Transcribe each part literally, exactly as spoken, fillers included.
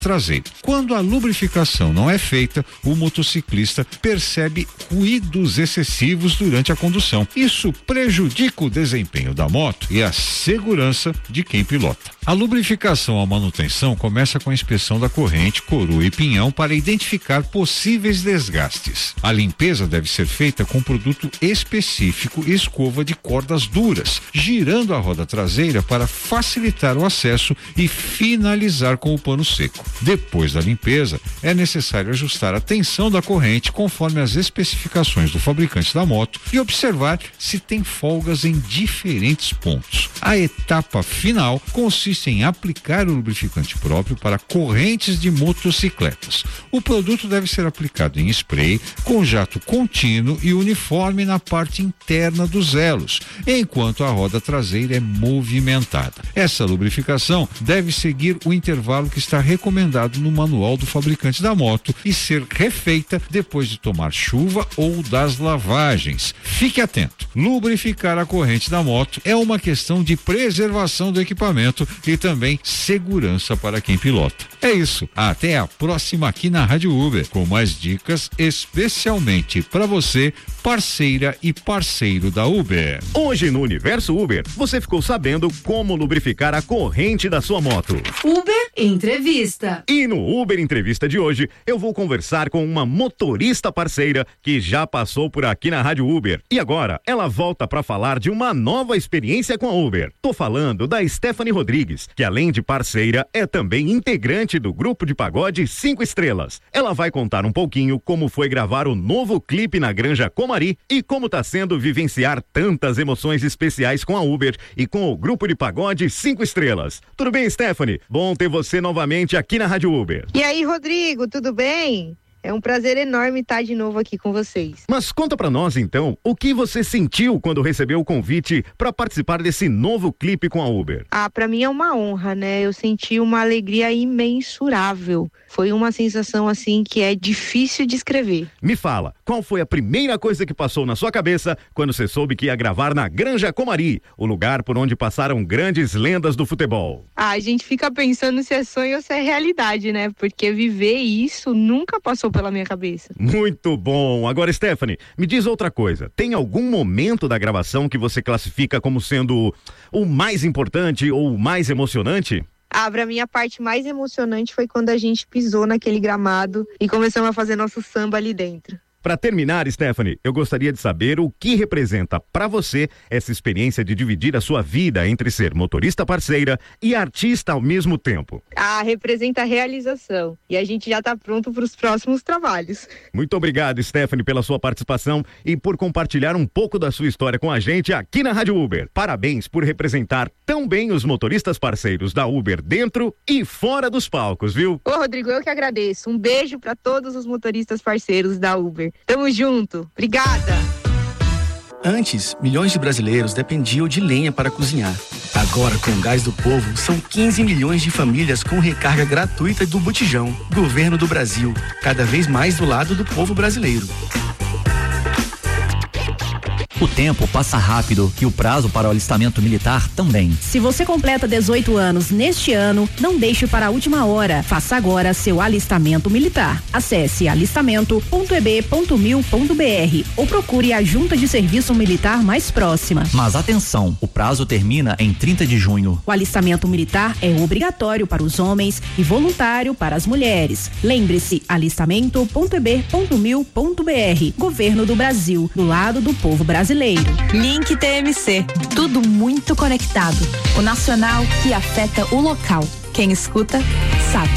traseira. Quando a lubrificação não é feita, o motociclista percebe ruídos excessivos durante a condução. Isso prejudica o desempenho da moto e a segurança de quem pilota. A lubrificação à manutenção começa com a inspeção da corrente, coroa e pinhão para identificar possíveis desgastes. A limpeza deve ser feita com produto específico e escova de cordas duras, girando a roda traseira para facilitar o acesso e finalizar com o pano seco. Depois da limpeza, é necessário ajustar a tensão da corrente conforme as especificações do fabricante da moto e observar se tem folgas em diferentes pontos. A etapa final consiste em aplicar o lubrificante próprio para correntes de motocicletas. O produto deve ser aplicado em spray, com jato contínuo e uniforme na parte interna dos elos, enquanto a roda traseira é movimentada. Essa lubrificação deve seguir o intervalo que está recomendado no manual do fabricante da moto e ser refeita depois de tomar chuva ou das lavagens. Fique atento. Lubrificar a corrente da moto é uma questão de preservação do equipamento e também segurança para quem pilota. É isso. Até a próxima aqui na Rádio Uber, com mais dicas especialmente para você, parceira e parceiro da Uber. Hoje no Universo Uber, você ficou sabendo como lubrificar a corrente da sua moto. Uber Entrevista. E no Uber Entrevista de hoje, eu vou conversar com uma motorista parceira que já passou por aqui na Rádio Uber. E agora, ela volta para falar de uma nova experiência com a Uber. Tô falando da Stephanie Rodrigues, que além de parceira, é também integrante do grupo de pagode Cinco Estrelas. Ela vai contar um pouquinho como foi gravar o novo clipe na Granja Comari e como tá sendo vivenciar tantas emoções especiais com a Uber e com o grupo de pagode Cinco Estrelas. Tudo bem, Stephanie? Bom ter você novamente aqui na Rádio Uber. E aí, Rodrigo, tudo bem? É um prazer enorme estar de novo aqui com vocês. Mas conta pra nós então, o que você sentiu quando recebeu o convite para participar desse novo clipe com a Uber? Ah, pra mim é uma honra, né? Eu senti uma alegria imensurável. Foi uma sensação assim que é difícil de escrever. Me fala, qual foi a primeira coisa que passou na sua cabeça quando você soube que ia gravar na Granja Comari, o lugar por onde passaram grandes lendas do futebol? Ah, a gente fica pensando se é sonho ou se é realidade, né? Porque viver isso nunca passou pela minha cabeça. Muito bom. Agora, Stephanie, me diz outra coisa. Tem algum momento da gravação que você classifica como sendo o mais importante ou o mais emocionante? Ah, pra mim a parte mais emocionante foi quando a gente pisou naquele gramado e começamos a fazer nosso samba ali dentro. Para terminar, Stephanie, eu gostaria de saber o que representa para você essa experiência de dividir a sua vida entre ser motorista parceira e artista ao mesmo tempo. Ah, representa a realização. E a gente já está pronto para os próximos trabalhos. Muito obrigado, Stephanie, pela sua participação e por compartilhar um pouco da sua história com a gente aqui na Rádio Uber. Parabéns por representar tão bem os motoristas parceiros da Uber dentro e fora dos palcos, viu? Ô, Rodrigo, eu que agradeço. Um beijo para todos os motoristas parceiros da Uber. Tamo junto. Obrigada. Antes, milhões de brasileiros dependiam de lenha para cozinhar. Agora, com o Gás do Povo, são quinze milhões de famílias com recarga gratuita do Botijão. Governo do Brasil, cada vez mais do lado do povo brasileiro. O tempo passa rápido e o prazo para o alistamento militar também. Se você completa dezoito anos neste ano, não deixe para a última hora. Faça agora seu alistamento militar. Acesse alistamento ponto e b ponto mil ponto b r ou procure a junta de serviço militar mais próxima. Mas atenção, o prazo termina em trinta de junho. O alistamento militar é obrigatório para os homens e voluntário para as mulheres. Lembre-se, alistamento ponto e b ponto mil ponto b r. Governo do Brasil, do lado do povo brasileiro. Link T M C, tudo muito conectado. O nacional que afeta o local. Quem escuta, sabe.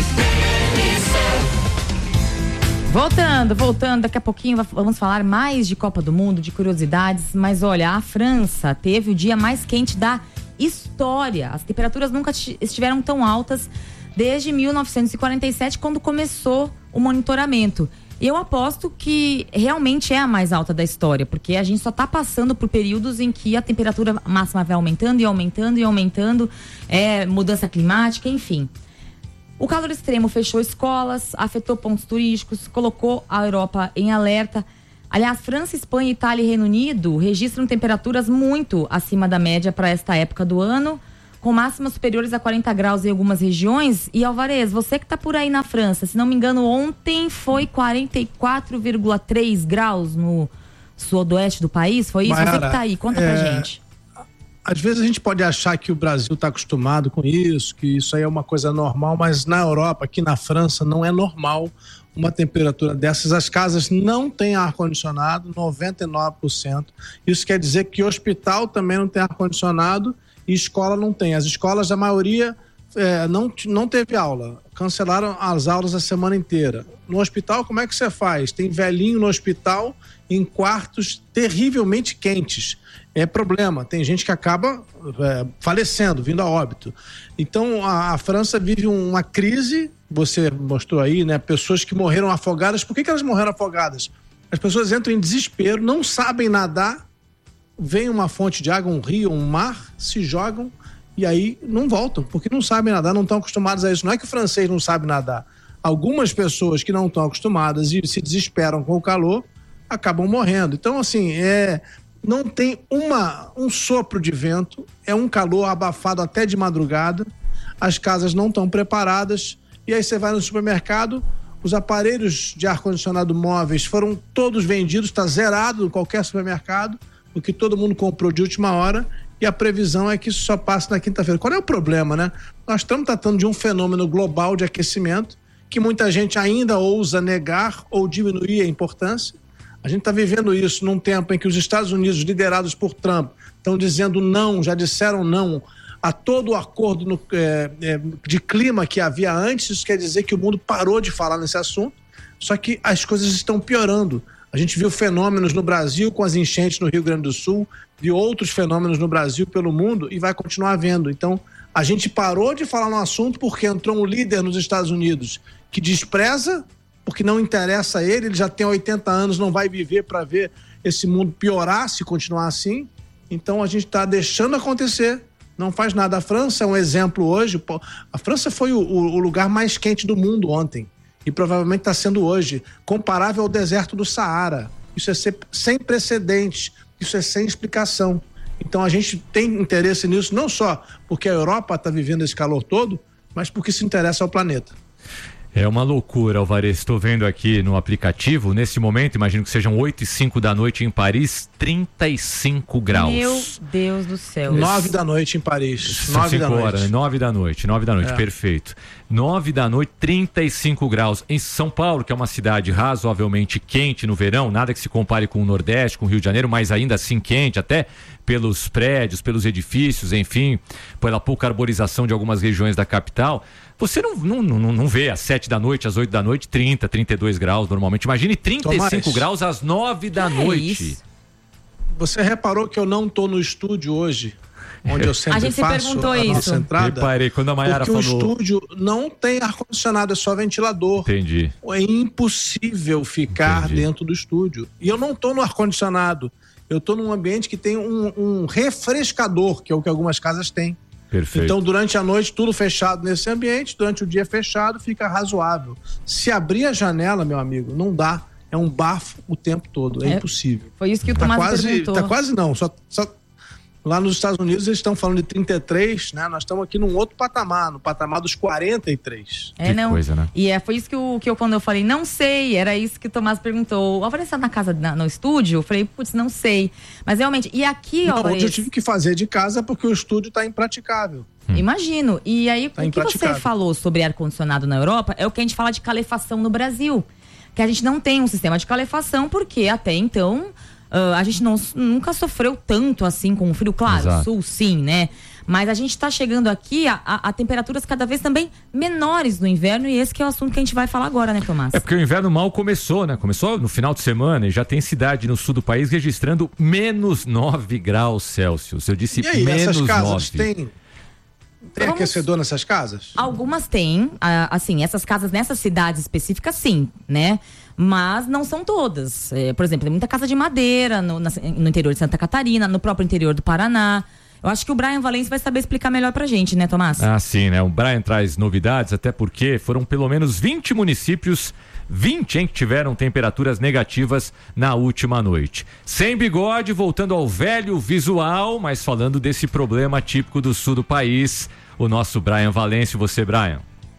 Voltando, voltando, daqui a pouquinho vamos falar mais de Copa do Mundo, de curiosidades, mas olha, a França teve o dia mais quente da história. As temperaturas nunca estiveram tão altas desde mil novecentos e quarenta e sete, quando começou o monitoramento. E eu aposto que realmente é a mais alta da história, porque a gente só está passando por períodos em que a temperatura máxima vai aumentando e aumentando e aumentando, é, mudança climática, enfim. O calor extremo fechou escolas, afetou pontos turísticos, colocou a Europa em alerta. Aliás, França, Espanha, Itália e Reino Unido registram temperaturas muito acima da média para esta época do ano, com máximas superiores a quarenta graus em algumas regiões. E Alvarez, você que está por aí na França, se não me engano, ontem foi quarenta e quatro vírgula três graus no sudoeste do país, foi isso? Mayara, você que está aí, conta é... pra gente. Às vezes a gente pode achar que o Brasil está acostumado com isso, que isso aí é uma coisa normal, mas na Europa, aqui na França, não é normal uma temperatura dessas. As casas não têm ar-condicionado, noventa e nove por cento. Isso quer dizer que o hospital também não tem ar-condicionado e escola não tem. As escolas, a maioria, é, não, não teve aula. Cancelaram as aulas a semana inteira. No hospital, como é que você faz? Tem velhinho no hospital em quartos terrivelmente quentes. É problema, tem gente que acaba é, falecendo, vindo a óbito. Então a, a França vive uma crise, você mostrou aí, né? Pessoas que morreram afogadas. Por que que elas morreram afogadas? As pessoas entram em desespero, não sabem nadar, vem uma fonte de água, um rio, um mar, se jogam e aí não voltam, porque não sabem nadar, não estão acostumados a isso. Não é que o francês não sabe nadar. Algumas pessoas que não estão acostumadas e se desesperam com o calor, acabam morrendo. Então, assim, é... não tem uma, um sopro de vento, é um calor abafado até de madrugada, as casas não estão preparadas, e aí você vai no supermercado, os aparelhos de ar-condicionado móveis foram todos vendidos, está zerado em qualquer supermercado, o que todo mundo comprou de última hora, e a previsão é que isso só passe na quinta-feira. Qual é o problema, né? Nós estamos tratando de um fenômeno global de aquecimento, que muita gente ainda ousa negar ou diminuir a importância. A gente está vivendo isso num tempo em que os Estados Unidos, liderados por Trump, estão dizendo não, já disseram não a todo o acordo no, é, é, de clima que havia antes. Isso quer dizer que o mundo parou de falar nesse assunto, só que as coisas estão piorando. A gente viu fenômenos no Brasil com as enchentes no Rio Grande do Sul, viu outros fenômenos no Brasil, pelo mundo, e vai continuar vendo. Então, a gente parou de falar no assunto porque entrou um líder nos Estados Unidos que despreza, porque não interessa a ele, ele já tem oitenta anos, não vai viver para ver esse mundo piorar se continuar assim. Então a gente está deixando acontecer, não faz nada. A França é um exemplo hoje, a França foi o, o lugar mais quente do mundo ontem, e provavelmente está sendo hoje, comparável ao deserto do Saara. Isso é sem precedentes, isso é sem explicação. Então a gente tem interesse nisso, não só porque a Europa está vivendo esse calor todo, mas porque se interessa ao planeta. É uma loucura, Alvarez. Estou vendo aqui no aplicativo, nesse momento, imagino que sejam oito e cinco da noite em Paris, trinta e cinco graus. Meu Deus do céu. nove da noite em Paris. nove da horas, noite. nove da noite, nove da noite, É. perfeito. nove da noite, trinta e cinco graus. Em São Paulo, que é uma cidade razoavelmente quente no verão, nada que se compare com o Nordeste, com o Rio de Janeiro, mas ainda assim quente, até pelos prédios, pelos edifícios, enfim, pela pouca arborização de algumas regiões da capital. Você não, não, não, não vê às sete da noite, às oito da noite, trinta, trinta e dois graus normalmente. Imagine trinta e cinco Tomás, graus às nove da que noite. é isso? Você reparou que eu não tô no estúdio hoje, onde eu sempre A gente se faço perguntou a isso. nossa entrada? Reparei, quando a Mayara Porque falou... o estúdio não tem ar-condicionado, é só ventilador. Entendi. É impossível ficar Entendi. dentro do estúdio. E eu não tô no ar-condicionado, eu tô num ambiente que tem um, um refrescador, que é o que algumas casas têm. Perfeito. Então, durante a noite, tudo fechado nesse ambiente, durante o dia fechado, fica razoável. Se abrir a janela, meu amigo, não dá. É um bafo o tempo todo, é, É, impossível. Foi isso que o Tá Tomás quase, perguntou. tá quase não, só, só lá nos Estados Unidos eles estão falando de trinta e três, né? Nós estamos aqui num outro patamar, no patamar dos quarenta e três. É, Que não. coisa, né? E é, foi isso que, o, que eu, quando eu falei, não sei, era isso que o Tomás perguntou. O Alvarez tá na casa, na, no estúdio? Eu falei, putz, não sei. Mas realmente, e aqui, Não, Alvarez... hoje eu tive que fazer de casa porque o estúdio está impraticável. Imagino. E aí, Tá o que você impraticável. falou sobre ar-condicionado na Europa é o que a gente fala de calefação no Brasil. Que a gente não tem um sistema de calefação, porque até então uh, a gente não, nunca sofreu tanto assim com o frio. Claro, Exato. sul sim, né? Mas a gente tá chegando aqui a, a, a temperaturas cada vez também menores no inverno, e esse que é o assunto que a gente vai falar agora, né, Tomás? É porque o inverno mal começou, né? Começou no final de semana e já tem cidade no sul do país registrando menos nove graus Celsius. Eu disse E aí, menos essas casas nove. têm, tem Vamos- aquecedor nessas casas? Algumas têm, ah, assim, essas casas nessas cidades específicas, sim, né? Mas não são todas. É, por exemplo, tem muita casa de madeira no, na- no interior de Santa Catarina, no próprio interior do Paraná. Eu acho que o Brian Valência vai saber explicar melhor pra gente, né, Tomás? Ah, sim, né? O Brian traz novidades, até porque foram pelo menos vinte municípios, vinte, hein, que tiveram temperaturas negativas na última noite. Sem bigode, voltando ao velho visual, mas falando desse problema típico do sul do país, o nosso Brian Valência. Você, Brian?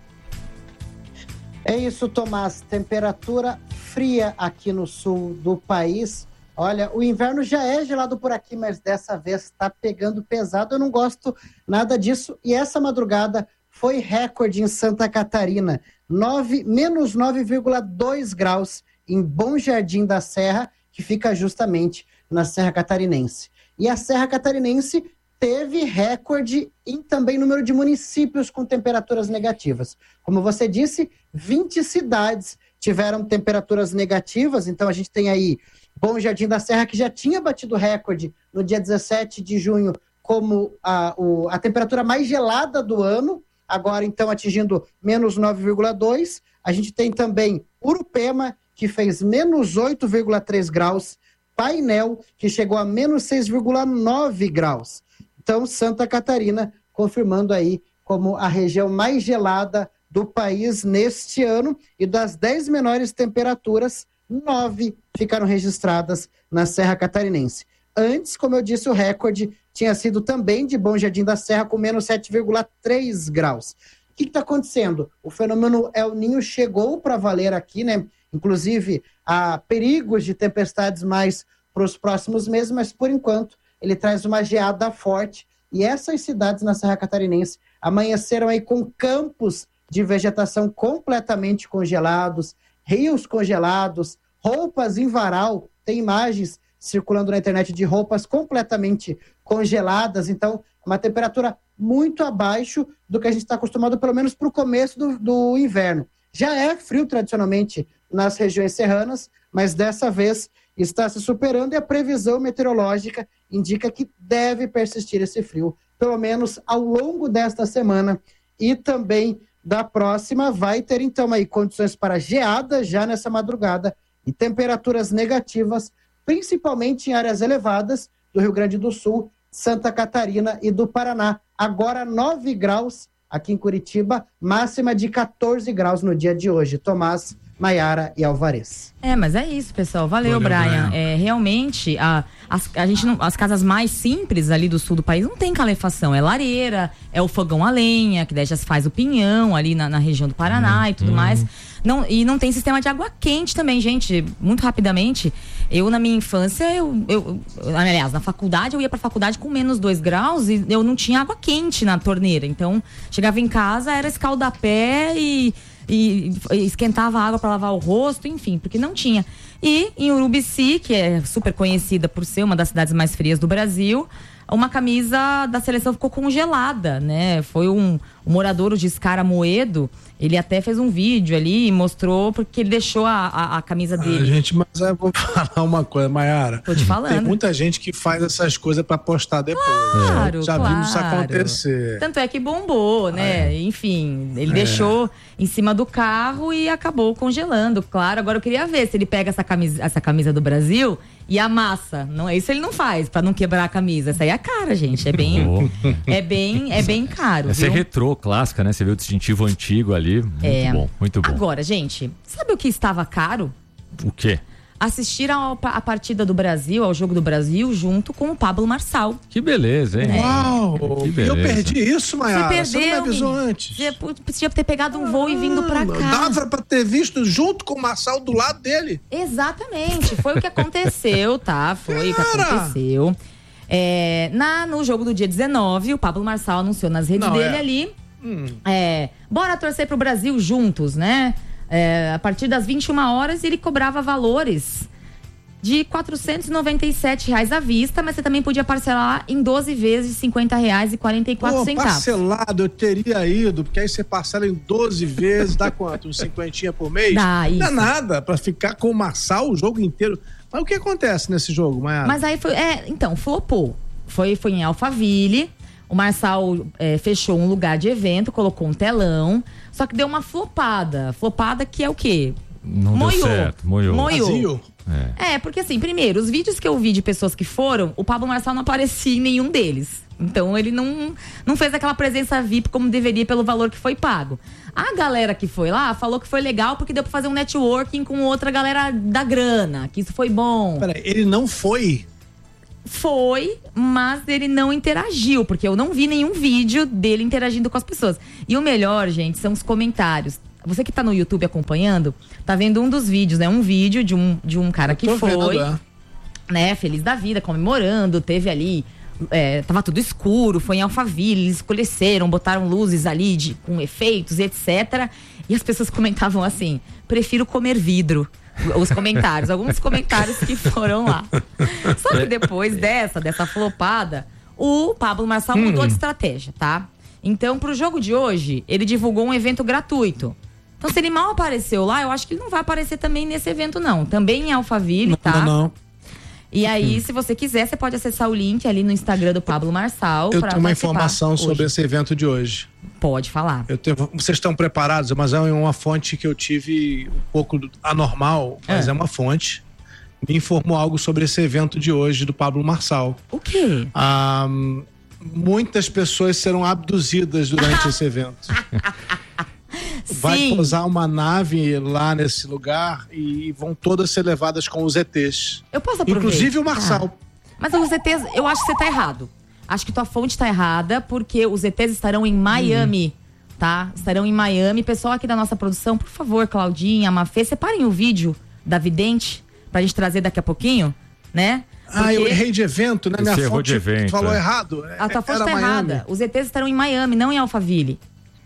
É isso, Tomás. Temperatura fria aqui no sul do país. Olha, o inverno já é gelado por aqui, mas dessa vez está pegando pesado. Eu não gosto nada disso. E essa madrugada foi recorde em Santa Catarina. nove, menos nove vírgula dois graus em Bom Jardim da Serra, que fica justamente na Serra Catarinense. E a Serra Catarinense teve recorde em também número de municípios com temperaturas negativas. Como você disse, vinte cidades tiveram temperaturas negativas. Então a gente tem aí Bom Jardim da Serra, que já tinha batido recorde no dia dezessete de junho como a, o, a temperatura mais gelada do ano, agora então atingindo menos nove vírgula dois. A gente tem também Urupema, que fez menos oito vírgula três graus, Painel, que chegou a menos seis vírgula nove graus. Então, Santa Catarina confirmando aí como a região mais gelada do país neste ano, e das dez menores temperaturas, nove ficaram registradas na Serra Catarinense. Antes, como eu disse, o recorde tinha sido também de Bom Jardim da Serra, com menos sete vírgula três graus. O que está acontecendo? O fenômeno El Niño chegou para valer aqui, né? Inclusive, há perigos de tempestades mais para os próximos meses, mas por enquanto ele traz uma geada forte, e essas cidades na Serra Catarinense amanheceram aí com campos de vegetação completamente congelados, rios congelados, roupas em varal. Tem imagens circulando na internet de roupas completamente congeladas. Então, uma temperatura muito abaixo do que a gente está acostumado, pelo menos para o começo do, do inverno. Já é frio tradicionalmente nas regiões serranas, mas dessa vez está se superando, e a previsão meteorológica indica que deve persistir esse frio, pelo menos ao longo desta semana e também da próxima. Vai ter então aí condições para geada já nessa madrugada e temperaturas negativas, principalmente em áreas elevadas do Rio Grande do Sul, Santa Catarina e do Paraná. Agora nove graus aqui em Curitiba, máxima de catorze graus no dia de hoje. Tomás, Maiara e Alvarez. É, mas é isso, pessoal. Valeu, Valeu Brian. Brian. É, realmente, a, as, a gente não, as casas mais simples ali do sul do país não tem calefação. É lareira, é o fogão a lenha, que daí já se faz o pinhão ali na, na região do Paraná hum, e tudo hum. mais. Não, e não tem sistema de água quente também, gente. Muito rapidamente, eu na minha infância, eu, eu, eu aliás, na faculdade, eu ia pra faculdade com menos dois graus e eu não tinha água quente na torneira. Então, chegava em casa, era escaldapé e... E, e esquentava a água para lavar o rosto, enfim, porque não tinha. E em Urubici, que é super conhecida por ser uma das cidades mais frias do Brasil, uma camisa da seleção ficou congelada, né? Foi um, um morador, o Giscara Moedo, ele até fez um vídeo ali e mostrou porque ele deixou a, a, a camisa dele. Ah, gente, mas eu vou falar uma coisa, Maiara. Tô te falando. Tem muita gente que faz essas coisas pra postar depois. Claro, Já claro. vimos isso acontecer. Tanto é que bombou, né? É. Enfim, ele é. deixou em cima do carro e acabou congelando, claro. Agora eu queria ver se ele pega essa camisa, essa camisa do Brasil e amassa. Não, isso ele não faz pra não quebrar a camisa. Essa aí é cara, gente. É bem, é bem, é bem caro. Essa viu? é retrô, clássica, né? Você vê o distintivo antigo ali. Muito é. bom, muito bom. Agora, gente, sabe o que estava caro? O quê? Assistir ao, a partida do Brasil, ao jogo do Brasil, junto com o Pablo Marçal. Que beleza, hein? É. Uau! Que beleza. Eu perdi isso, Maiara. Você perdeu, Você não me avisou antes. Você podia ter pegado um voo ah, e vindo pra cá. Dava pra ter visto junto com o Marçal do lado dele. Exatamente, foi o que aconteceu, tá? Foi Cara. o que aconteceu. É, na, no jogo do dia dezenove, o Pablo Marçal anunciou nas redes não, dele é. ali. Hum. É, bora torcer pro Brasil juntos, né? É, a partir das vinte e uma horas ele cobrava valores de quatrocentos e noventa e sete reais à vista, mas você também podia parcelar em doze vezes de cinquenta reais e quarenta e quatro centavos. Parcelado, eu teria ido, porque aí você parcela em doze vezes, dá quanto? Uns cinquentinha por mês? Dá, isso. Não dá nada pra ficar com o Marçal o jogo inteiro. Mas o que acontece nesse jogo, Maiara? Mas aí foi, é, então, flopou. Foi, foi em Alphaville. O Marçal é, fechou um lugar de evento, colocou um telão, só que deu uma flopada. Flopada que é o quê? Não moiou. Deu certo, moiou. Moiou. É. é, porque assim, primeiro, os vídeos que eu vi de pessoas que foram, o Pablo Marçal não aparecia em nenhum deles. Então ele não, não fez aquela presença V I P como deveria pelo valor que foi pago. A galera que foi lá falou que foi legal porque deu pra fazer um networking com outra galera da grana, que isso foi bom. Peraí, ele não foi? Foi, mas ele não interagiu, porque eu não vi nenhum vídeo dele interagindo com as pessoas. E o melhor, gente, são os comentários. Você que tá no YouTube acompanhando, tá vendo um dos vídeos, né? Um vídeo de um, de um cara que foi, vendo, é. né? Feliz da vida, comemorando, teve ali... É, tava tudo escuro, foi em Alphaville, eles escureceram, botaram luzes ali de, com efeitos, etcétera. E as pessoas comentavam assim: prefiro comer vidro. Os comentários, alguns comentários que foram lá. Só que depois dessa, dessa flopada, o Pablo Marçal hum. mudou de estratégia, tá? Então, pro jogo de hoje, ele divulgou um evento gratuito. Então, se ele mal apareceu lá, eu acho que ele não vai aparecer também nesse evento, não. Também em Alphaville, não, tá? Não, não. E aí, se você quiser, você pode acessar o link ali no Instagram do Pablo Marçal. Eu tenho uma informação sobre esse evento de hoje. Pode falar. Eu tenho, vocês estão preparados? Mas é uma fonte que eu tive um pouco anormal, mas é, é uma fonte. Me informou algo sobre esse evento de hoje do Pablo Marçal. O quê? Ah, muitas pessoas serão abduzidas durante esse evento. Vai Sim. pousar uma nave lá nesse lugar e vão todas ser levadas com os E Tês. Eu posso aproveitar? Inclusive o Marçal. Ah, mas os E Tês, eu acho que você tá errado. Acho que tua fonte tá errada, porque os E Tês estarão em Miami, hum. tá? Estarão em Miami. Pessoal aqui da nossa produção, por favor, Claudinha, Mafê, separem o vídeo da vidente pra gente trazer daqui a pouquinho, né? Porque... Ah, eu errei de evento, né? Minha Você fonte de evento, falou é. errado. A tua fonte Era tá Miami. errada. Os E Tês estarão em Miami, não em Alphaville.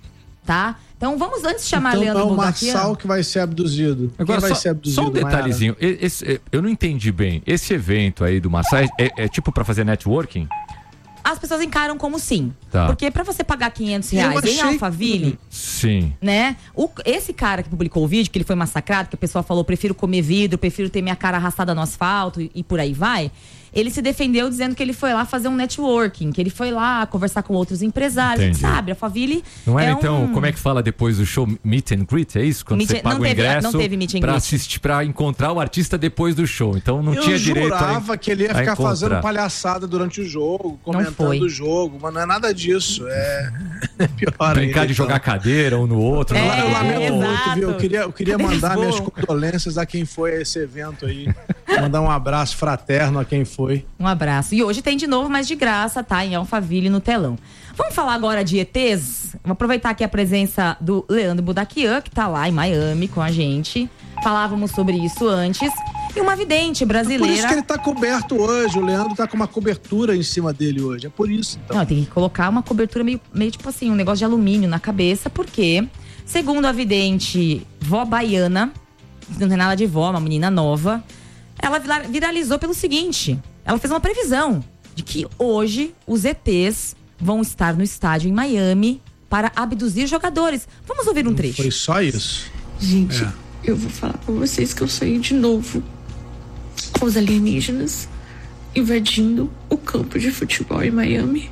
Tá? Então vamos antes chamar então, Leandro é o Boldaquian. Marçal que vai ser abduzido. Agora, Quem vai só, ser abduzido? só um detalhezinho. Esse, eu não entendi bem. Esse evento aí do Marçal é, é tipo pra fazer networking? As pessoas encaram como sim. Tá. Porque pra você pagar quinhentos reais achei... em Alphaville, sim, né? O, esse cara que publicou o vídeo, que ele foi massacrado, que a pessoa falou, prefiro comer vidro, prefiro ter minha cara arrastada no asfalto e, e por aí vai. Ele se defendeu dizendo que ele foi lá fazer um networking, que ele foi lá conversar com outros empresários. Entendi. Sabe, a Alphaville Não era é então, um... como é que fala depois do show meet and greet, é isso? Quando Meet você and- paga não o teve- ingresso não teve meet and pra greet. assistir, pra encontrar o artista depois do show. Então não eu tinha direito a Eu jurava que ele ia a ficar encontrar. fazendo palhaçada durante o jogo, foi. comentando o jogo, mas não é nada disso. É, é pior Brincar ainda, de jogar então. cadeira um no outro. É, não Eu lamento exato. muito, viu? Eu queria, eu queria Cadê mandar Lisboa? minhas condolências a quem foi a esse evento aí. Mandar um abraço fraterno a quem foi. Um abraço. E hoje tem de novo, mas de graça, tá? Em Alphaville, no telão. Vamos falar agora de E Tês? Vamos aproveitar aqui a presença do Leandro Boldaquian, que tá lá em Miami com a gente. Falávamos sobre isso antes. E uma vidente brasileira... Por isso que ele tá coberto hoje. O Leandro tá com uma cobertura em cima dele hoje. É por isso, então. Não, tem que colocar uma cobertura meio, meio tipo assim, um negócio de alumínio na cabeça, porque, segundo a vidente vó baiana, não tem nada de vó, uma menina nova, ela vira- viralizou pelo seguinte: ela fez uma previsão de que hoje os E Tês vão estar no estádio em Miami para abduzir jogadores. Vamos ouvir um trecho. Foi só isso. Gente, É. eu vou falar pra vocês que eu sonhei de novo com os alienígenas invadindo o campo de futebol em Miami.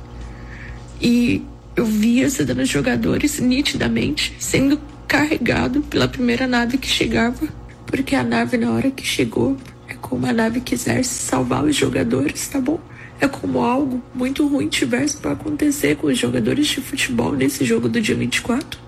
E eu via esses jogadores nitidamente sendo carregado pela primeira nave que chegava, porque a nave, na hora que chegou, é como a nave quisesse salvar os jogadores, tá bom? É como algo muito ruim tivesse para acontecer com os jogadores de futebol nesse jogo do dia vinte e quatro.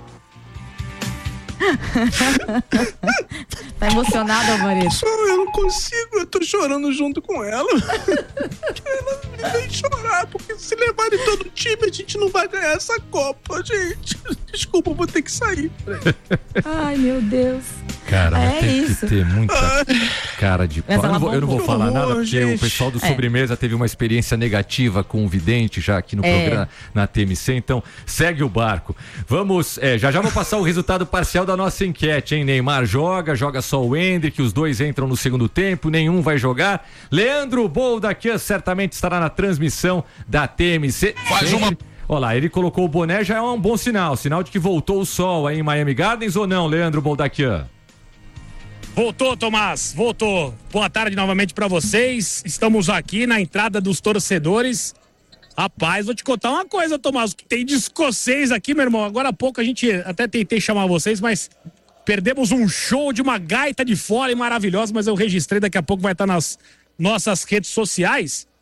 Tá emocionada, Alvareto? Eu não consigo, eu tô chorando junto com ela. Ela me fez chorar, porque se levarem todo o time, a gente não vai ganhar essa Copa, gente. Desculpa, eu vou ter que sair. Ai, meu Deus. Cara, mas É tem isso. que ter muita cara de pau. Mas Eu ela não vou, eu não vou bombou. falar nada, Horror, porque gente. o pessoal do É. Sobremesa teve uma experiência negativa com o vidente já aqui no É. programa, na T M C, então segue o barco. Vamos, é, já já vou passar o resultado parcial da nossa enquete, hein? Neymar joga, joga só o Hendrick, os dois entram no segundo tempo, nenhum vai jogar. Leandro Boldaquian certamente estará na transmissão da T M C. Faz uma... Olha lá, ele colocou o boné, já é um bom sinal, sinal de que voltou o sol aí em Miami Gardens ou não, Leandro Boldaquian? Voltou, Tomás, voltou. Boa tarde novamente pra vocês. Estamos aqui na entrada dos torcedores. Rapaz, vou te contar uma coisa, Tomás, que tem de escocês aqui, meu irmão. Agora há pouco a gente até tentei chamar vocês, mas perdemos um show de uma gaita de fole maravilhosa, mas eu registrei, daqui a pouco vai estar nas nossas redes sociais.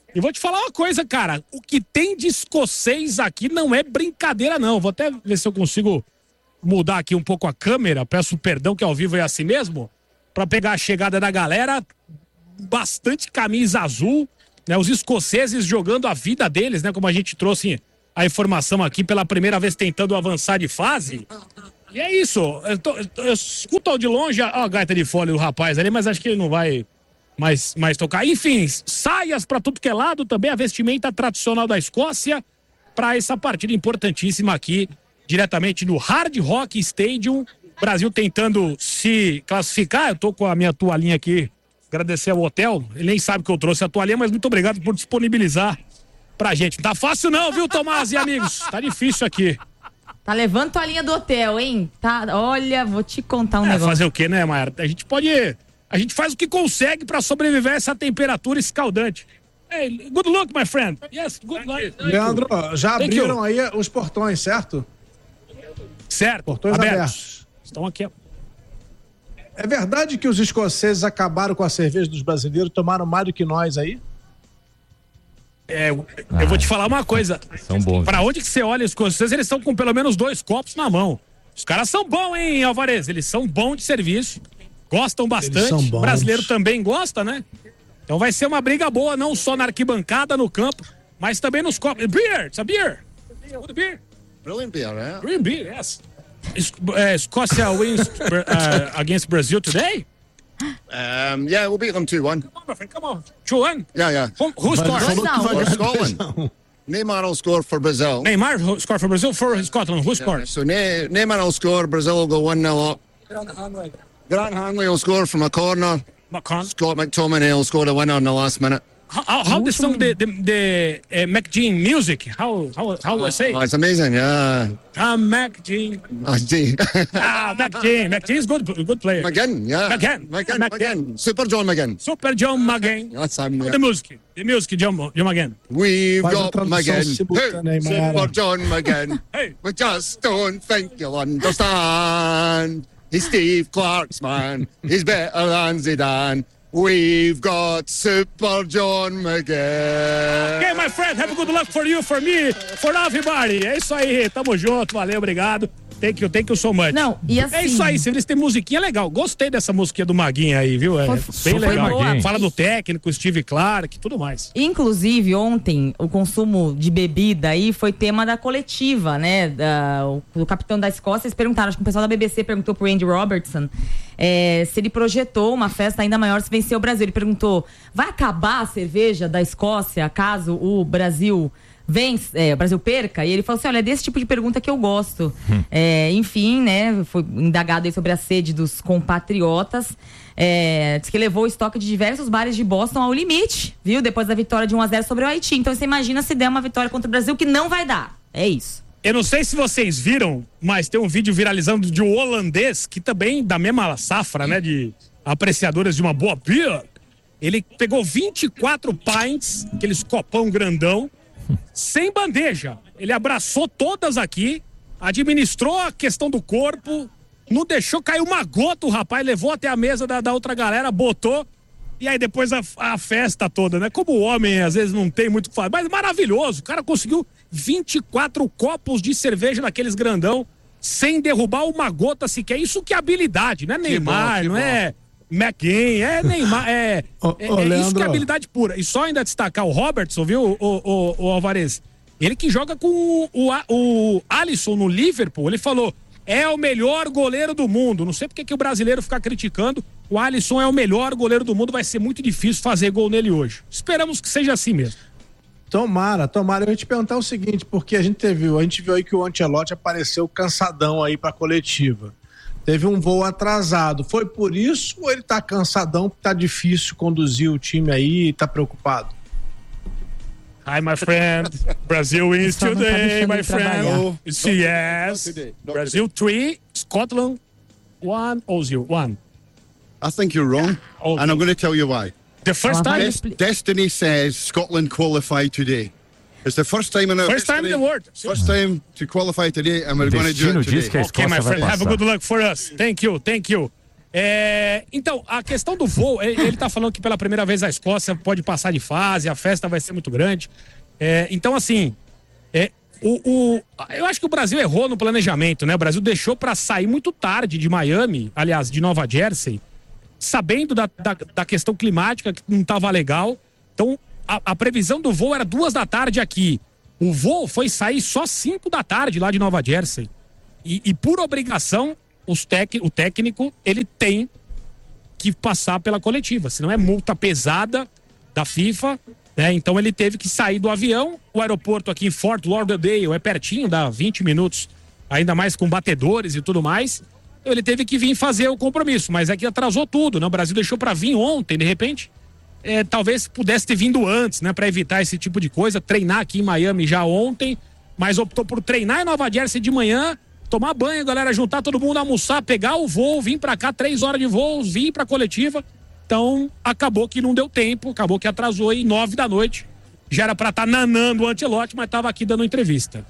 E vou te falar uma coisa, cara. O que tem de escocês aqui não é brincadeira, não. Vou até ver se eu consigo mudar aqui um pouco a câmera. Peço perdão que ao vivo é assim mesmo. Pra pegar a chegada da galera. Bastante camisa azul, né? Os escoceses jogando a vida deles, né? Como a gente trouxe a informação aqui pela primeira vez tentando avançar de fase. E é isso. Eu, tô, eu escuto de longe a, a gaita de fole do rapaz ali, mas acho que ele não vai mais, mais tocar. Enfim, saias pra tudo que é lado, também a vestimenta tradicional da Escócia para essa partida importantíssima aqui, diretamente no Hard Rock Stadium. Brasil tentando se classificar. Eu tô com a minha toalhinha aqui. Agradecer ao hotel. Ele nem sabe que eu trouxe a toalhinha, mas muito obrigado por disponibilizar pra gente. Não tá fácil não, viu, Tomás e amigos? Tá difícil aqui. Tá levando a linha do hotel, hein? Tá, olha, vou te contar um é, negócio. Fazer o quê, né, Mayara? A gente pode... A gente faz o que consegue pra sobreviver a essa temperatura escaldante. Hey, good luck, my friend. Yes, good luck. Leandro, já Thank abriram you. aí os portões, certo? Certo. Portões abertos. abertos. Estão aqui. É verdade que os escoceses acabaram com a cerveja dos brasileiros, tomaram mais do que nós aí? É, eu, eu vou te falar uma coisa. São bons. Pra onde que você olha os escoceses, eles estão com pelo menos dois copos na mão. Os caras são bons, hein, Alvarez? Eles são bons de serviço. Gostam bastante. são bons. O brasileiro também gosta, né? Então vai ser uma briga boa, não só na arquibancada, no campo, mas também nos copos. Beer, it's a beer. Good beer. Brilliant beer, yeah. Brilliant beer, yes. Is, uh, Scotia wins uh, against Brazil today? Um, yeah, we'll beat them two one. Come on, my friend, come on. two one? Yeah, yeah. Who, who scored? For Scotland. Neymar will score for Brazil. Neymar who scored for Brazil, for Scotland. Who scored? Yeah, so ne- Neymar will score, Brazil will go one nil up. Grant Hanley will score from a corner. McCon. Scott McTominay will score the winner in the last minute. How, how, how the song, the, the, the uh, McGean music, how, how, how do I say? Oh, it's amazing, yeah. Ah, McGean. I see. Ah, McGean. McGean is good, good player. McGinn, yeah. McGinn. McGinn, McGinn. McGinn. Super John McGinn. Super John McGinn. That's him, yeah. The music. The music, John, John McGinn. We've Faz a got tradução McGinn. simultânea aí, Hey, Mayara. Super John McGinn. Hey. We just don't think you'll understand. He's Steve Clark's man. He's better than Zidane. We've got Super John McGinn. Okay, my friend, have a good luck for you, for me, for everybody. É isso aí, tamo junto, valeu, obrigado. Thank you, thank you so much. Não, e assim... É isso aí, se eles têm musiquinha legal. Gostei dessa musiquinha do Maguinho aí, viu? É Foi- bem foi legal. boa. Fala do técnico, Steve Clark, tudo mais. Inclusive, ontem, o consumo de bebida aí foi tema da coletiva, né? Da, o, o capitão da Escócia, eles perguntaram, acho que o pessoal da B B C perguntou pro Andy Robertson é, se ele projetou uma festa ainda maior se vencer o Brasil. Ele perguntou, vai acabar a cerveja da Escócia caso o Brasil... Vence, é, o Brasil perca? E ele falou assim, olha, é desse tipo de pergunta que eu gosto. Hum. É, enfim, né, foi indagado aí sobre a sede dos compatriotas. É, diz que levou o estoque de diversos bares de Boston ao limite, viu? Depois da vitória de um a zero sobre o Haiti. Então você imagina se der uma vitória contra o Brasil, que não vai dar. É isso. Eu não sei se vocês viram, mas tem um vídeo viralizando de um holandês, que também, da mesma safra, né, de apreciadores de uma boa beer. Ele pegou vinte e quatro pints, aqueles copão grandão, sem bandeja. Ele abraçou todas aqui, administrou a questão do corpo, não deixou cair uma gota o rapaz, levou até a mesa da, da outra galera, botou, e aí depois a, a festa toda, né? Como o homem às vezes não tem muito o que fazer, mas maravilhoso, o cara conseguiu vinte e quatro copos de cerveja naqueles grandão, sem derrubar uma gota sequer. Isso que é habilidade, não é Neymar, bom, que não bom. é McGinn, é Neymar, é, Ô, é, ô, é isso Leandro. que é habilidade pura. E só ainda destacar o Robertson, viu, o, o, o Alvarez? Ele que joga com o, o, o Alisson no Liverpool, ele falou, é o melhor goleiro do mundo. Não sei porque que o brasileiro fica criticando, o Alisson é o melhor goleiro do mundo, vai ser muito difícil fazer gol nele hoje. Esperamos que seja assim mesmo. Tomara, tomara. Eu ia te perguntar o seguinte, porque a gente teve, a gente viu aí que o Ancelotti apareceu cansadão aí pra coletiva. Teve um voo atrasado. Foi por isso ou ele tá cansadão, porque tá difícil conduzir o time aí e tá preocupado? Hi, my friend. Brazil wins Só não tá today, deixando my ele trabalhar. friend. It's yes. Brazil three, Scotland one, Ozil one. I think you're wrong, Okay. and I'm going to tell you why. The first time, Des- Destiny says Scotland qualify today. It's the first time in our first time in history, the world. First time to qualify today, and we're going to do Destino it today. diz que a Okay, Escócia my vai friend. Have a passar. good luck for us. Thank you, thank you. É, então, a questão do voo, ele, ele tá falando que pela primeira vez a Escócia pode passar de fase, a festa vai ser muito grande. É, então, assim, é, o, o, eu acho que o Brasil errou no planejamento, né? O Brasil deixou para sair muito tarde de Miami, aliás, de Nova Jersey, sabendo da, da, da questão climática, que não tava legal. Então, a, a previsão do voo era duas da tarde aqui. O voo foi sair só cinco da tarde lá de Nova Jersey. E, e por obrigação, os tec, o técnico, ele tem que passar pela coletiva. Senão é multa pesada da FIFA, né? Então ele teve que sair do avião. O aeroporto aqui em Fort Lauderdale é pertinho, dá vinte minutos, ainda mais com batedores e tudo mais. Ele teve que vir fazer o compromisso, mas é que atrasou tudo, né? O Brasil deixou para vir ontem, de repente. É, talvez pudesse ter vindo antes, né? Para evitar esse tipo de coisa, treinar aqui em Miami já ontem, mas optou por treinar em Nova Jersey de manhã, tomar banho, galera, juntar todo mundo, almoçar, pegar o voo, vir pra cá, três horas de voo, vir pra coletiva. Então, acabou que não deu tempo, acabou que atrasou aí nove da noite. Já era pra estar tá nanando o Ancelotti, mas tava aqui dando entrevista.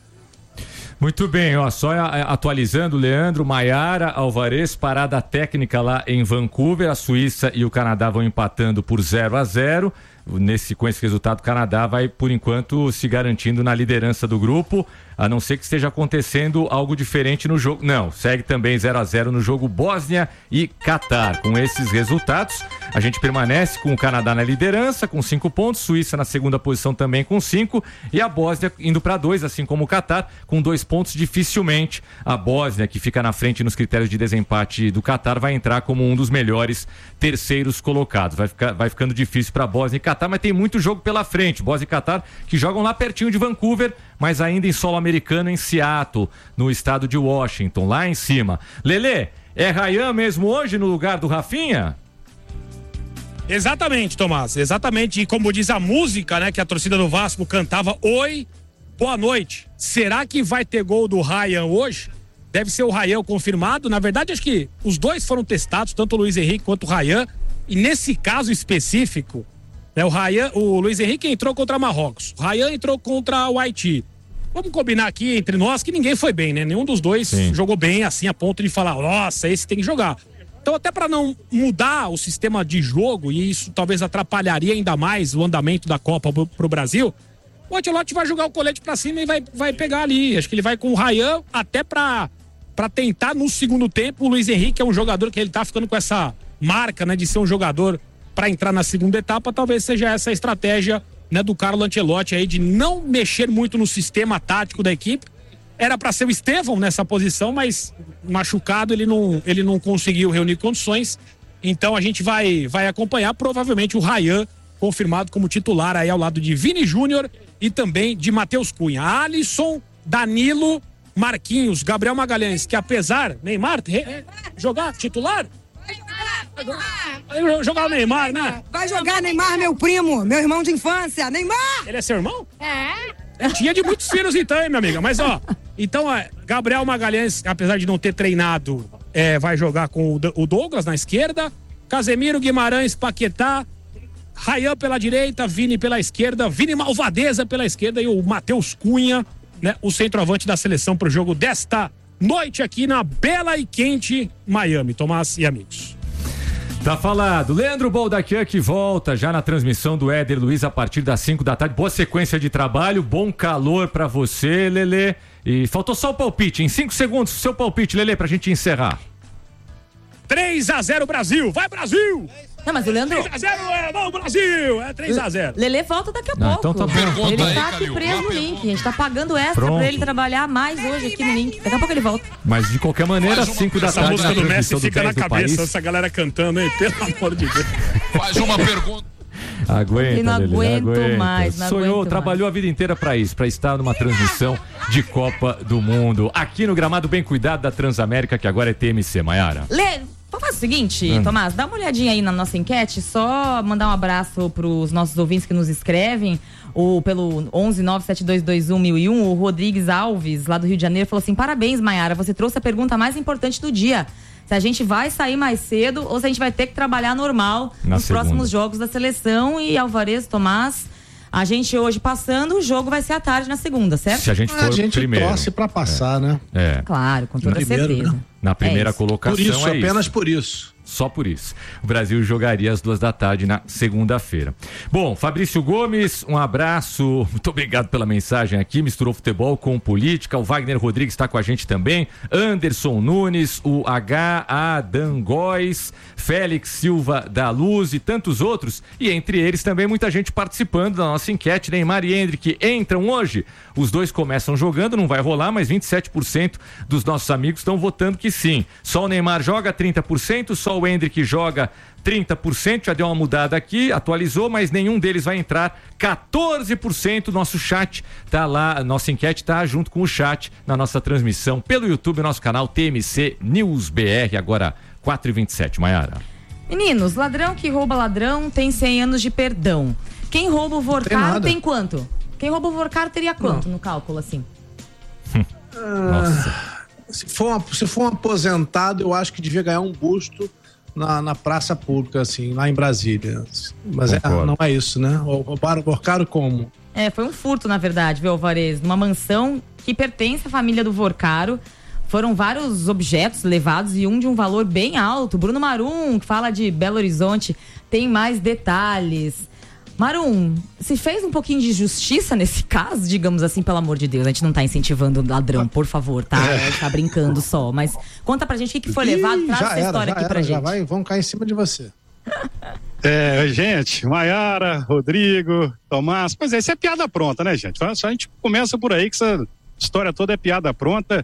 Muito bem, ó, só atualizando, Leandro, Maiara, Alvarez, parada técnica lá em Vancouver, a Suíça e o Canadá vão empatando por zero a zero. Nesse, com esse resultado, o Canadá vai, por enquanto, se garantindo na liderança do grupo, a não ser que esteja acontecendo algo diferente no jogo. Não, segue também zero a zero no jogo Bósnia e Catar. Com esses resultados, a gente permanece com o Canadá na liderança, com cinco pontos, Suíça na segunda posição também com cinco, e a Bósnia indo para dois, assim como o Catar, com dois pontos. Dificilmente a Bósnia, que fica na frente nos critérios de desempate do Catar, vai entrar como um dos melhores terceiros colocados. Vai, ficar, vai ficando difícil para a Bósnia e Catar, mas tem muito jogo pela frente. Bósnia e Catar que jogam lá pertinho de Vancouver, mas ainda em solo americano, em Seattle, no estado de Washington, lá em cima. Lelê, é Ryan mesmo hoje no lugar do Rafinha? Exatamente, Tomás, exatamente. E como diz a música, né, que a torcida do Vasco cantava, oi, boa noite. Será que vai ter gol do Ryan hoje? Deve ser o Ryan confirmado. Na verdade, acho que os dois foram testados, tanto o Luiz Henrique quanto o Ryan. E nesse caso específico, né, o Ryan, o Luiz Henrique entrou contra Marrocos, o Ryan entrou contra o Haiti. Vamos combinar aqui entre nós que ninguém foi bem, né? Nenhum dos dois Sim. jogou bem assim a ponto de falar, nossa, esse tem que jogar. Então, até para não mudar o sistema de jogo, e isso talvez atrapalharia ainda mais o andamento da Copa pro, pro Brasil, o Ancelotti vai jogar o colete pra cima e vai, vai pegar ali. Acho que ele vai com o Ryan até pra, pra tentar no segundo tempo. O Luiz Henrique é um jogador que ele tá ficando com essa marca, né, de ser um jogador pra entrar na segunda etapa. Talvez seja essa a estratégia, né, do Carlo Ancelotti aí, de não mexer muito no sistema tático da equipe. Era pra ser o Estevão nessa posição, mas machucado ele não, ele não conseguiu reunir condições. Então a gente vai, vai acompanhar provavelmente o Ryan confirmado como titular aí ao lado de Vini Júnior e também de Matheus Cunha. Alisson, Danilo, Marquinhos, Gabriel Magalhães, que apesar, Neymar, re, jogar titular? Vai jogar o Neymar, né? Vai jogar Neymar, meu primo, meu irmão de infância, Neymar! Ele é seu irmão? É. Tinha de muitos filhos então, hein, minha amiga? Mas ó, então, ó, Gabriel Magalhães, apesar de não ter treinado, é, vai jogar com o Douglas na esquerda, Casemiro, Guimarães, Paquetá, Ryan pela direita, Vini pela esquerda, Vini Malvadeza pela esquerda e o Matheus Cunha, né, o centroavante da seleção para o jogo desta noite aqui na bela e quente Miami. Tomás e amigos. Tá falado. Leandro Boldaquian que volta já na transmissão do Éder Luiz a partir das cinco da tarde. Boa sequência de trabalho, bom calor pra você, Lelê. E faltou só o palpite. Em cinco segundos, seu palpite, Lelê, pra gente encerrar. três a zero Brasil. Vai, Brasil! Não, mas o Leandro... três a zero é bom, Brasil! É três a zero. Lelê volta daqui a Não, pouco. então tá bom. Ele Aí, tá aqui Calil, preso no link. A gente tá pagando extra Pronto. pra ele trabalhar mais hoje aqui no link. Daqui a pouco ele volta. Mas de qualquer maneira, cinco da Essa tarde. música do Messi fica na do cabeça, país. essa galera cantando, hein? Pelo amor de Deus. Faz uma pergunta. Aguenta, Eu não Lelê, aguento aguenta. mais, não Sonhou, aguento trabalhou a vida inteira pra isso, pra estar numa transmissão de Copa do Mundo. Aqui no gramado bem cuidado da Transamérica, que agora é T M C, Maiara. Lê, vamos fazer o seguinte, Hum. Tomás, dá uma olhadinha aí na nossa enquete, só mandar um abraço pros nossos ouvintes que nos escrevem, o, pelo onze nove sete dois dois um mil e um, o Rodrigues Alves, lá do Rio de Janeiro, falou assim: parabéns, Maiara, você trouxe a pergunta mais importante do dia. Se a gente vai sair mais cedo ou se a gente vai ter que trabalhar normal Na nos segunda. próximos jogos da seleção. E Alvarez, Tomás, a gente hoje passando, o jogo vai ser à tarde na segunda, certo? Se a gente for A gente primeiro. torce pra passar, né? É. Claro, com toda Primeiro, certeza. né? Na primeira É isso. colocação Por isso, é apenas isso. por isso. Só por isso. O Brasil jogaria às duas da tarde na segunda-feira. Bom, Fabrício Gomes, um abraço. Muito obrigado pela mensagem aqui. Misturou futebol com política. O Wagner Rodrigues está com a gente também. Anderson Nunes, o H A Dangóis, Félix Silva da Luz e tantos outros. E entre eles também muita gente participando da nossa enquete. Neymar e Endrick entram hoje. Os dois começam jogando, não vai rolar, mas vinte e sete por cento dos nossos amigos estão votando que sim. Só o Neymar joga trinta por cento, só o Endrick joga trinta por cento, já deu uma mudada aqui, atualizou, mas nenhum deles vai entrar. quatorze por cento, nosso chat tá lá, nossa enquete tá junto com o chat na nossa transmissão pelo YouTube, nosso canal T M C News B R, agora quatro e vinte e sete, Maiara. Meninos, ladrão que rouba ladrão tem cem anos de perdão. Quem rouba o Vorcaro tem, tem quanto? Quem rouba o Vorcaro teria quanto Não. no cálculo, assim? Nossa. Se for, um, se for um aposentado, eu acho que devia ganhar um busto na, na praça pública, assim, lá em Brasília. Mas é, não é isso, né? Roubaram o Vorcaro como? É, foi um furto, na verdade, viu, Alvarez? Numa mansão que pertence à família do Vorcaro. Foram vários objetos levados e um de um valor bem alto. Bruno Marum, que fala de Belo Horizonte, tem mais detalhes. Marum, se fez um pouquinho de justiça nesse caso, digamos assim, pelo amor de Deus. A gente não tá incentivando o ladrão, por favor, tá? É. Tá brincando só. Mas conta pra gente o que, que foi Ih, levado. Traz essa era, história aqui era, pra já gente. Vai, vão cair em cima de você. É, gente, Maiara, Rodrigo, Tomás. Pois é, isso é piada pronta, né, gente? Só a gente começa por aí, que essa história toda é piada pronta.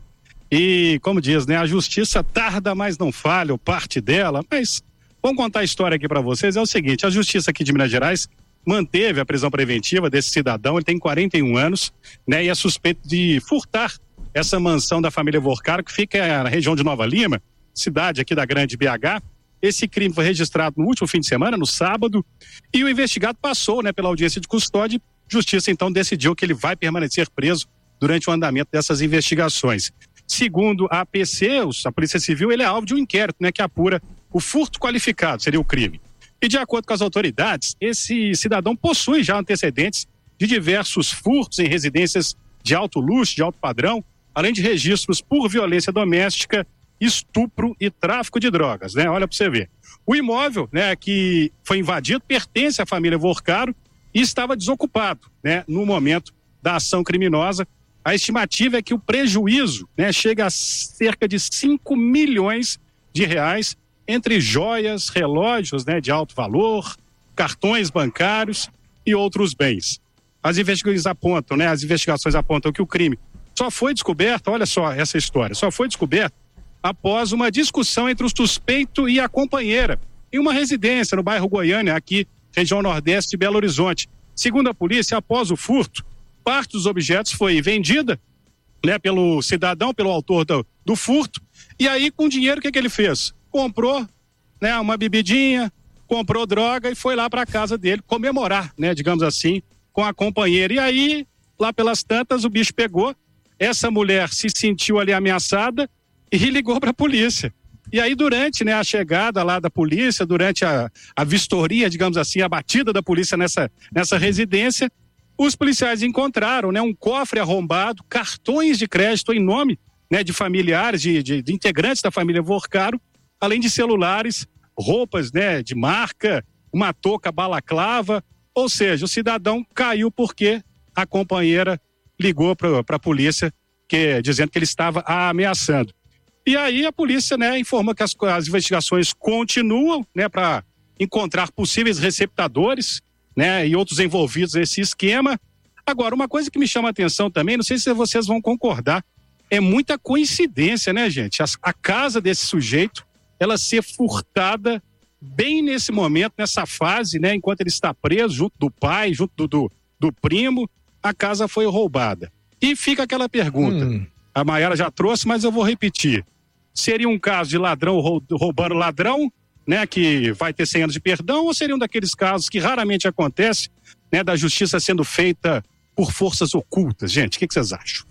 E, como diz, né, a justiça tarda, mas não falha, ou parte dela. Mas vamos contar a história aqui pra vocês. É o seguinte, a justiça aqui de Minas Gerais manteve a prisão preventiva desse cidadão, ele tem quarenta e um anos, né, e é suspeito de furtar essa mansão da família Vorcaro, que fica na região de Nova Lima, cidade aqui da grande B H. Esse crime foi registrado no último fim de semana, no sábado, e o investigado passou, né, pela audiência de custódia. Justiça, então, decidiu que ele vai permanecer preso durante o andamento dessas investigações. Segundo a A P C, a Polícia Civil, ele é alvo de um inquérito, né, que apura o furto qualificado, seria o crime. E de acordo com as autoridades, esse cidadão possui já antecedentes de diversos furtos em residências de alto luxo, de alto padrão, além de registros por violência doméstica, estupro e tráfico de drogas, né? Olha para você ver. O imóvel, né, que foi invadido pertence à família Vorcaro e estava desocupado, né, no momento da ação criminosa. A estimativa é que o prejuízo, né, chega a cerca de cinco milhões de reais entre joias, relógios, né, de alto valor, cartões bancários e outros bens. As investigações apontam, né, as investigações apontam que o crime só foi descoberto, olha só essa história, só foi descoberto após uma discussão entre o suspeito e a companheira em uma residência no bairro Goiânia, aqui, região nordeste de Belo Horizonte. Segundo a polícia, após o furto, parte dos objetos foi vendida, né, pelo cidadão, pelo autor do, do furto, e aí com o dinheiro o que, que ele fez? Comprou, né, uma bebidinha, comprou droga e foi lá para a casa dele comemorar, né, digamos assim, com a companheira. E aí, lá pelas tantas, o bicho pegou, essa mulher se sentiu ali ameaçada e ligou para a polícia. E aí, durante, né, a chegada lá da polícia, durante a, a vistoria, digamos assim, a batida da polícia nessa, nessa residência, os policiais encontraram, né, um cofre arrombado, cartões de crédito em nome, né, de familiares, de, de, de integrantes da família Vorcaro, além de celulares, roupas, né, de marca, uma touca balaclava, ou seja, o cidadão caiu porque a companheira ligou para a polícia que, dizendo que ele estava a ameaçando. E aí a polícia, né, informa que as, as investigações continuam, né, para encontrar possíveis receptadores, né, e outros envolvidos nesse esquema. Agora, uma coisa que me chama a atenção também, não sei se vocês vão concordar, é muita coincidência, né, gente? A, a casa desse sujeito, ela ser furtada bem nesse momento, nessa fase, né, enquanto ele está preso, junto do pai, junto do, do, do primo, a casa foi roubada. E fica aquela pergunta, hum. a Maiara já trouxe, mas eu vou repetir. Seria um caso de ladrão roubando ladrão, né, que vai ter cem anos de perdão, ou seria um daqueles casos que raramente acontece, né, da justiça sendo feita por forças ocultas? Gente, o que, que vocês acham?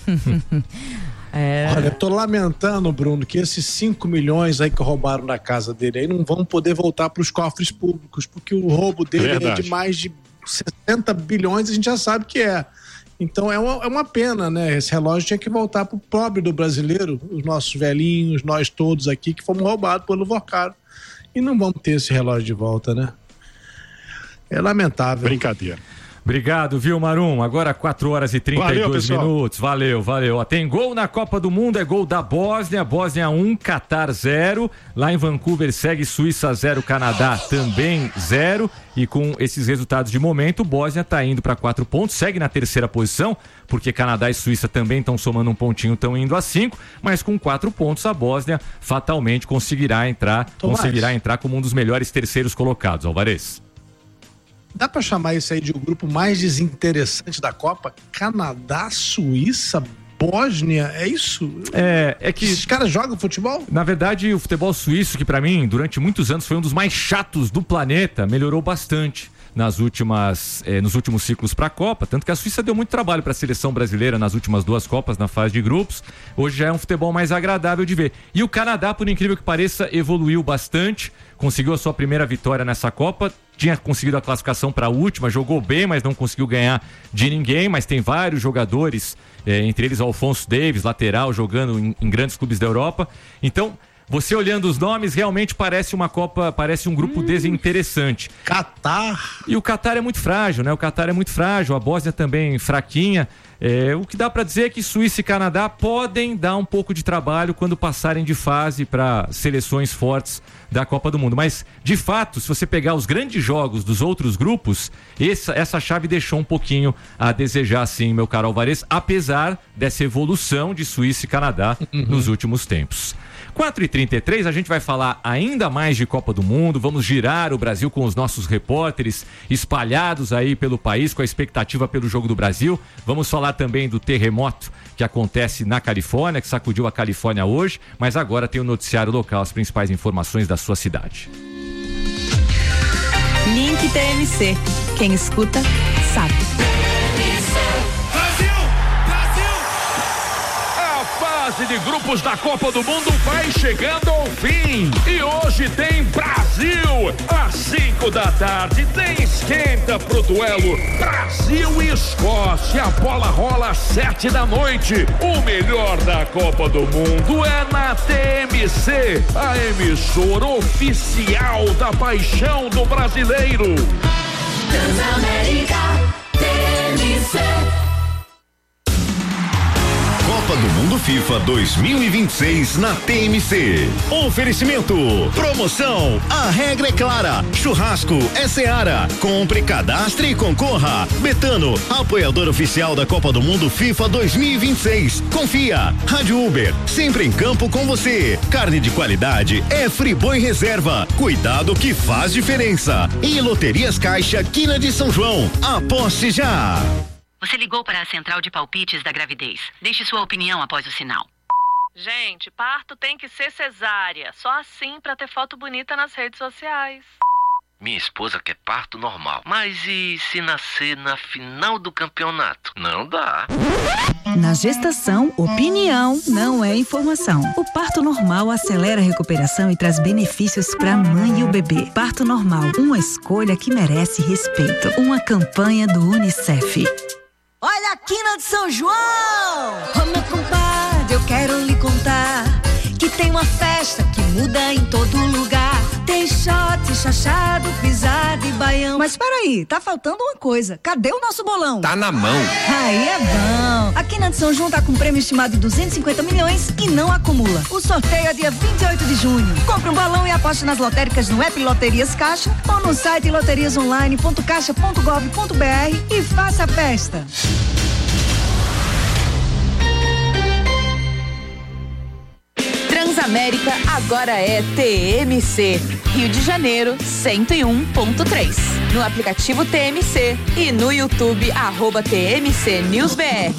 É... Olha, eu tô lamentando, Bruno, que esses cinco milhões aí que roubaram da casa dele aí não vão poder voltar para os cofres públicos, porque o roubo dele é de mais de sessenta bilhões, a gente já sabe que é. Então é uma, é uma pena, né? Esse relógio tinha que voltar pro pobre do brasileiro, os nossos velhinhos, nós todos aqui que fomos roubados pelo Vorcaro. e não vamos ter esse relógio de volta, né? É lamentável. Brincadeira. Obrigado, viu, Marum? Agora quatro horas e trinta e dois minutos. Valeu, valeu. Ó, tem gol na Copa do Mundo, é gol da Bósnia. Bósnia um, Catar zero. Lá em Vancouver segue Suíça zero, Canadá também zero. E com esses resultados de momento, Bósnia está indo para quatro pontos, segue na terceira posição, porque Canadá e Suíça também estão somando um pontinho, estão indo a cinco, mas com quatro pontos a Bósnia fatalmente conseguirá entrar, Tomás. conseguirá entrar como um dos melhores terceiros colocados. Alvarez. Dá pra chamar isso aí de o grupo mais desinteressante da Copa? Canadá, Suíça, Bósnia, é isso? É, é que... Esses caras jogam futebol? Na verdade, o futebol suíço, que pra mim, durante muitos anos, foi um dos mais chatos do planeta, melhorou bastante nas últimas, eh, nos últimos ciclos para a Copa, tanto que a Suíça deu muito trabalho para a seleção brasileira nas últimas duas Copas, na fase de grupos. Hoje já é um futebol mais agradável de ver. E o Canadá, por incrível que pareça, evoluiu bastante, conseguiu a sua primeira vitória nessa Copa, tinha conseguido a classificação para a última, jogou bem, mas não conseguiu ganhar de ninguém, mas tem vários jogadores, eh, entre eles Alphonso Davies, lateral, jogando em, em grandes clubes da Europa. Então, você olhando os nomes, realmente parece uma Copa, parece um grupo hum, desinteressante. Catar. E o Catar é muito frágil, né? O Catar é muito frágil, a Bósnia também fraquinha. É, o que dá para dizer é que Suíça e Canadá podem dar um pouco de trabalho quando passarem de fase para seleções fortes da Copa do Mundo. Mas, de fato, se você pegar os grandes jogos dos outros grupos, essa, essa chave deixou um pouquinho a desejar, sim, meu caro Alvarez, apesar dessa evolução de Suíça e Canadá uhum. nos últimos tempos. quatro e trinta e três, a gente vai falar ainda mais de Copa do Mundo, vamos girar o Brasil com os nossos repórteres espalhados aí pelo país, com a expectativa pelo Jogo do Brasil. Vamos falar também do terremoto que acontece na Califórnia, que sacudiu a Califórnia hoje, mas agora tem o noticiário local, as principais informações da sua cidade. Link T M C. Quem escuta, sabe. A fase de grupos da Copa do Mundo vai chegando ao fim e hoje tem Brasil às cinco da tarde, tem esquenta pro duelo Brasil e Escócia, a bola rola às sete da noite. O melhor da Copa do Mundo é na T M C, a emissora oficial da paixão do brasileiro. Transamérica T M C. Copa do Mundo FIFA dois mil e vinte e seis na T M C. Oferecimento. Promoção. A regra é clara. Churrasco é Seara. Compre, cadastre e concorra. Betano, apoiador oficial da Copa do Mundo FIFA dois mil e vinte e seis. Confia. Rádio Uber, sempre em campo com você. Carne de qualidade é Friboi Reserva. Cuidado que faz diferença. E Loterias Caixa, Quina de São João. Aposte já. Você ligou para a central de palpites da gravidez. Deixe sua opinião após o sinal. Gente, parto tem que ser cesárea. Só assim para ter foto bonita nas redes sociais. Minha esposa quer parto normal. Mas e se nascer na final do campeonato? Não dá. Na gestação, opinião não é informação. O parto normal acelera a recuperação e traz benefícios para a mãe e o bebê. Parto normal, uma escolha que merece respeito. Uma campanha do Unicef. Olha a Quina de São João! Ô meu compadre, eu quero lhe contar que tem uma festa que muda em todo lugar. Tem shot, chachado, pisado e baião. Mas peraí, tá faltando uma coisa. Cadê o nosso bolão? Tá na mão. Aí é bom. A Quina de São João tá com um prêmio estimado de duzentos e cinquenta milhões e não acumula. O sorteio é dia vinte e oito de junho. Compre um balão e aposte nas lotéricas no app Loterias Caixa ou no site loterias online ponto caixa ponto gov ponto br e faça a festa. Transamérica agora é T M C. Rio de Janeiro, cento e um ponto três. No aplicativo T M C e no YouTube, arroba T M C News B R.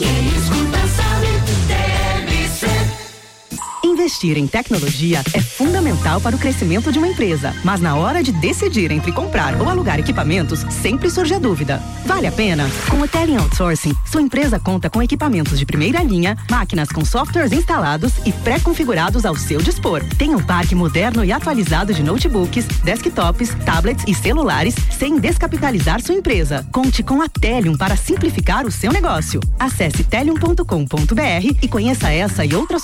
Investir em tecnologia é fundamental para o crescimento de uma empresa, mas na hora de decidir entre comprar ou alugar equipamentos, sempre surge a dúvida. Vale a pena? Com o Tele Outsourcing, sua empresa conta com equipamentos de primeira linha, máquinas com softwares instalados e pré-configurados ao seu dispor. Tem um parque moderno e atualizado de notebooks, desktops, tablets e celulares, sem descapitalizar sua empresa. Conte com a Telium para simplificar o seu negócio. Acesse telium ponto com ponto br e conheça essa e outras